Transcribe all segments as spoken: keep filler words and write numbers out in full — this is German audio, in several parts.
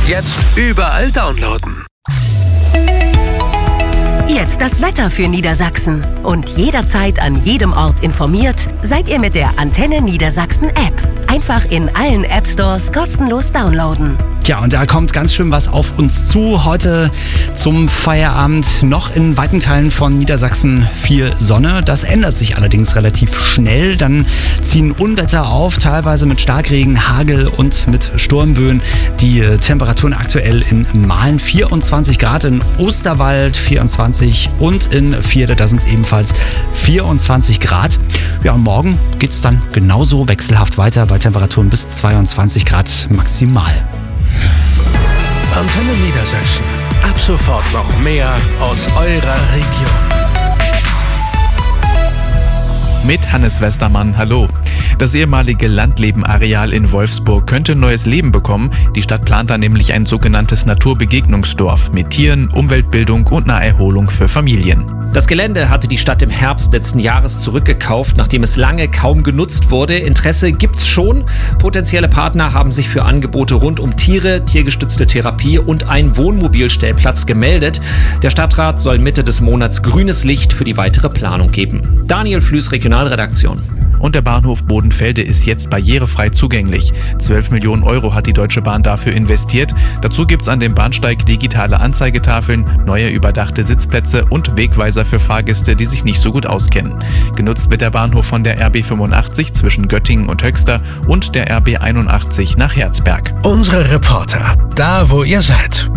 Jetzt überall downloaden. Jetzt das Wetter für Niedersachsen. Und jederzeit an jedem Ort informiert, seid ihr mit der Antenne Niedersachsen App. Einfach in allen App Stores kostenlos downloaden. Ja, und da kommt ganz schön was auf uns zu. Heute zum Feierabend noch in weiten Teilen von Niedersachsen viel Sonne. Das ändert sich allerdings relativ schnell. Dann ziehen Unwetter auf, teilweise mit Starkregen, Hagel und mit Sturmböen. Die Temperaturen aktuell in Mahlen vierundzwanzig Grad, in Osterwald vierundzwanzig und in Vierde, da sind es ebenfalls vierundzwanzig Grad. Ja, und morgen geht es dann genauso wechselhaft weiter bei Temperaturen bis zweiundzwanzig Grad maximal. Antenne Niedersachsen. Ab sofort noch mehr aus eurer Region. Mit Hannes Westermann, hallo. Das ehemalige Landlebenareal in Wolfsburg könnte neues Leben bekommen. Die Stadt plant da nämlich ein sogenanntes Naturbegegnungsdorf mit Tieren, Umweltbildung und Naherholung für Familien. Das Gelände hatte die Stadt im Herbst letzten Jahres zurückgekauft, nachdem es lange kaum genutzt wurde. Interesse gibt's schon. Potenzielle Partner haben sich für Angebote rund um Tiere, tiergestützte Therapie und einen Wohnmobilstellplatz gemeldet. Der Stadtrat soll Mitte des Monats grünes Licht für die weitere Planung geben. Daniel Flüß, Regionalredaktion. Und der Bahnhof Bodenfelde ist jetzt barrierefrei zugänglich. zwölf Millionen Euro hat die Deutsche Bahn dafür investiert. Dazu gibt es an dem Bahnsteig digitale Anzeigetafeln, neue überdachte Sitzplätze und Wegweiser für Fahrgäste, die sich nicht so gut auskennen. Genutzt wird der Bahnhof von der R B fünfundachtzig zwischen Göttingen und Höxter und der R B einundachtzig nach Herzberg. Unsere Reporter, da wo ihr seid.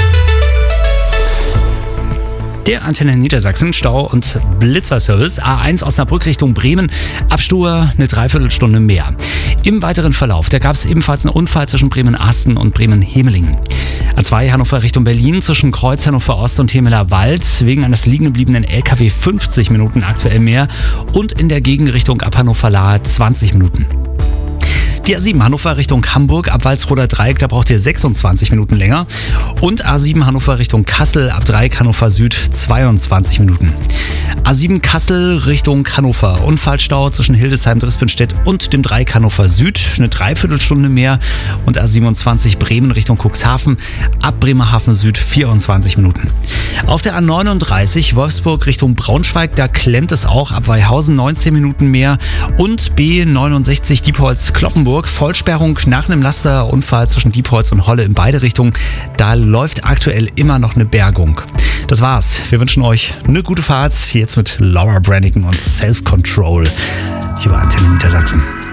Der Antenne Niedersachsen Stau- und Blitzerservice. A eins Osnabrück Richtung Bremen. Abstur eine Dreiviertelstunde mehr. Im weiteren Verlauf, da gab es ebenfalls einen Unfall zwischen Bremen-Asten und Bremen-Hemelingen. A zwei Hannover Richtung Berlin zwischen Kreuz Hannover Ost und Hemeler Wald. Wegen eines liegen gebliebenen L K W fünfzig Minuten aktuell mehr. Und in der Gegenrichtung ab Hannover-Lahe zwanzig Minuten. Die A sieben Hannover Richtung Hamburg ab Walsroder Dreieck, da braucht ihr sechsundzwanzig Minuten länger. Und A sieben Hannover Richtung Kassel ab Dreieck Hannover Süd zweiundzwanzig Minuten. A sieben Kassel Richtung Hannover. Unfallstau zwischen Hildesheim, Drispenstedt und dem Dreieck Hannover Süd. Eine Dreiviertelstunde mehr. Und A siebenundzwanzig Bremen Richtung Cuxhaven ab Bremerhaven Süd vierundzwanzig Minuten. Auf der A neununddreißig Wolfsburg Richtung Braunschweig, da klemmt es auch ab Weihausen neunzehn Minuten mehr. Und B neunundsechzig Diepholz-Kloppenburg. Vollsperrung nach einem Lasterunfall zwischen Diepholz und Holle in beide Richtungen. Da läuft aktuell immer noch eine Bergung. Das war's. Wir wünschen euch eine gute Fahrt. Jetzt mit Laura Branigan und Self Control hier bei Antenne Niedersachsen.